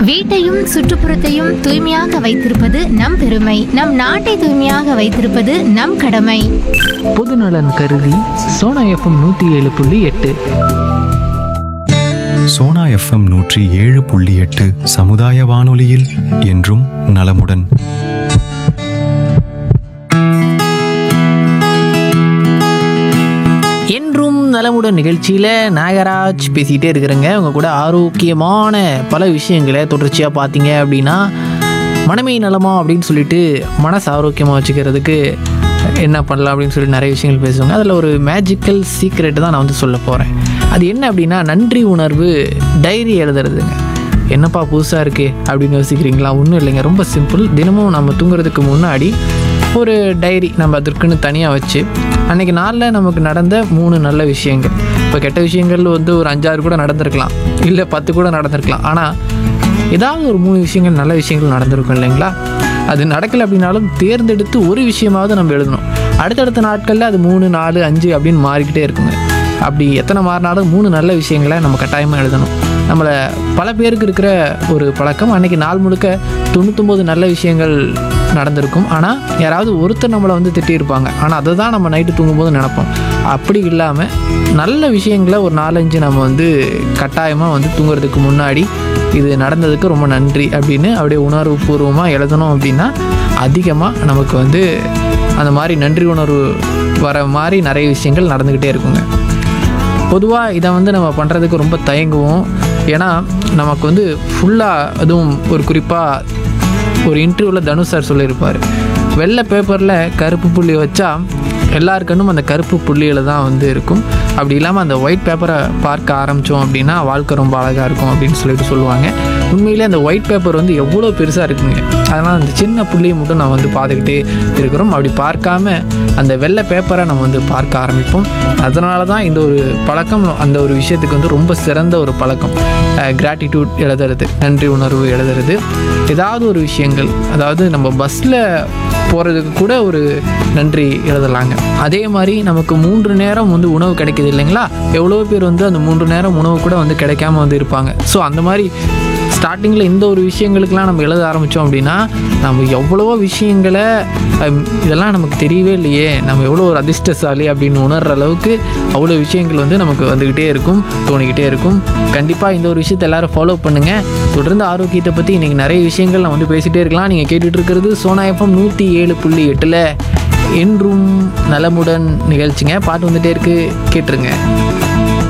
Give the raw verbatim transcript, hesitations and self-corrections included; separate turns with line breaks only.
வீட்டையும் சுற்றுப்புறத்தையும் தூய்மையாக வைத்திருப்பது நம் பெருமை. நம் நாட்டை தூய்மையாக வைத்திருப்பது நம் கடமை.
பொதுநலன் கருதி சோனா எஃப்எம் நூற்றி ஏழு புள்ளி எட்டு.
சோனா எஃப்எம் நூற்றி ஏழு புள்ளி எட்டு சமுதாய வானொலியில் என்றும் நலமுடன்.
என்றும் நலமுடன் நிகழ்ச்சியில் நாகராஜ் பேசிக்கிட்டே இருக்கிறேங்க. உங்கள் கூட ஆரோக்கியமான பல விஷயங்களை தொடர்ச்சியாக பார்த்தீங்க அப்படின்னா, மனமே நலமா அப்படின்னு சொல்லிட்டு மனசு ஆரோக்கியமாக வச்சுக்கிறதுக்கு என்ன பண்ணலாம் அப்படின்னு சொல்லிட்டு நிறைய விஷயங்கள் பேசுவாங்க. அதில் ஒரு மேஜிக்கல் சீக்ரெட்டு தான் நான் வந்து சொல்ல போகிறேன். அது என்ன அப்படின்னா, நன்றி உணர்வு டைரி எழுதுறதுங்க. என்னப்பா புதுசாக இருக்குது அப்படின்னு யோசிக்கிறீங்களா? ஒன்றும் இல்லைங்க, ரொம்ப சிம்பிள். தினமும் நம்ம தூங்குறதுக்கு முன்னாடி ஒரு டைரி நம்ம அதற்குன்னு தனியாக வச்சு, அன்றைக்கி நாளில் நமக்கு நடந்த மூணு நல்ல விஷயங்கள், இப்போ கெட்ட விஷயங்கள் வந்து ஒரு அஞ்சாறு கூட நடந்திருக்கலாம், இல்லை பத்து கூட நடந்திருக்கலாம், ஆனால் ஏதாவது ஒரு மூணு விஷயங்கள் நல்ல விஷயங்கள் நடந்திருக்கும் இல்லைங்களா? அது நடக்கலை அப்படின்னாலும் தேர்ந்தெடுத்து ஒரு விஷயமாவது நம்ம எழுதணும். அடுத்தடுத்த நாட்களில் அது மூணு நாலு அஞ்சு அப்படின்னு மாறிக்கிட்டே இருக்குங்க. அப்படி எத்தனை மாறினாலும் மூணு நல்ல விஷயங்களை நம்ம கட்டாயமாக எழுதணும். நம்மளை பல பேருக்கு இருக்கிற ஒரு பழக்கம், அன்றைக்கி நாள் முழுக்க தொண்ணூத்தொம்பது நல்ல விஷயங்கள் நடந்திருக்கும், ஆனால் யாராவது ஒருத்தர் நம்மளை வந்து திட்டியிருப்பாங்க, ஆனால் அதை தான் நம்ம நைட்டு தூங்கும்போது நினைப்போம். அப்படி இல்லாமல் நல்ல விஷயங்களை ஒரு நாலஞ்சு நம்ம வந்து கட்டாயமாக வந்து தூங்குறதுக்கு முன்னாடி இது நடந்ததுக்கு ரொம்ப நன்றி அப்படின்னு அப்படியே உணர்வு பூர்வமாக எழுதணும். அப்படின்னா அதிகமாக நமக்கு வந்து அந்த மாதிரி நன்றி உணர்வு வர மாதிரி நிறைய விஷயங்கள் நடந்துக்கிட்டே இருக்குங்க. பொதுவாக இதை வந்து நம்ம பண்ணுறதுக்கு ரொம்ப தயங்குவோம். ஏன்னா நமக்கு வந்து ஃபுல்லாக, அதுவும் ஒரு குறிப்பாக ஒரு இன்டர்வியூவில் தனுஷ் சார் சொல்லியிருப்பார், வெள்ளை பேப்பரில் கருப்பு புள்ளி வச்சா எல்லாருக்கண்ணும் அந்த கருப்பு புள்ளியில் தான் வந்து இருக்கும். அப்படி இல்லாமல் அந்த ஒயிட் பேப்பரை பார்க்க ஆரம்பித்தோம் அப்படின்னா வாழ்க்கை ரொம்ப அழகாக இருக்கும் அப்படின்னு சொல்லிட்டு சொல்லுவாங்க. உண்மையிலே அந்த ஒயிட் பேப்பர் வந்து எவ்வளோ பெருசாக இருக்குங்க. அதனால் அந்த சின்ன புள்ளியை மட்டும் நான் வந்து பார்த்துக்கிட்டே இருக்கிறோம். அப்படி பார்க்காம அந்த வெள்ளை பேப்பரை நம்ம வந்து பார்க்க ஆரம்பிப்போம். அதனால தான் இந்த ஒரு பழக்கம், அந்த ஒரு விஷயத்துக்கு வந்து ரொம்ப சிறந்த ஒரு பழக்கம். கிராட்டிடியூட் எழுதுறது, நன்றி உணர்வு எழுதுறது, ஏதாவது ஒரு விஷயங்கள், அதாவது நம்ம பஸ்ஸில் போகிறதுக்கு கூட ஒரு நன்றி எழுதலாங்க. அதே மாதிரி நமக்கு மூன்று நேரம் வந்து உணவு கிடைக்கிது இல்லைங்களா? எவ்வளோ பேர் வந்து அந்த மூன்று நேரம் உணவு கூட வந்து கிடைக்காம வந்து இருப்பாங்க. ஸோ அந்த மாதிரி ஸ்டார்டிங்கில் இந்த ஒரு விஷயங்களுக்கெல்லாம் நம்ம எழுத ஆரம்பித்தோம் அப்படின்னா, நம்ம எவ்வளவோ விஷயங்களை இதெல்லாம் நமக்கு தெரியவே இல்லையே, நம்ம எவ்வளோ ஒரு அதிர்ஷ்டசாலி அப்படின்னு உணர்கிற அளவுக்கு அவ்வளோ விஷயங்கள் வந்து நமக்கு வந்துக்கிட்டே இருக்கும், தோணிக்கிட்டே இருக்கும். கண்டிப்பாக இந்த ஒரு விஷயத்தை எல்லோரும் ஃபாலோ பண்ணுங்கள். தொடர்ந்து ஆரோக்கியத்தை பற்றி இன்றைக்கி நிறைய விஷயங்கள் நான் வந்து பேசிகிட்டே இருக்கலாம். நீங்கள் கேட்டுட்டு இருக்கிறது சோனா எஃப்எம் நூற்றி ஏழு புள்ளி எட்டில் என்றும் நலமுடன் நிகழ்ச்சிங்க. பாட்டு வந்துகிட்டே இருக்குது, கேட்டுருங்க.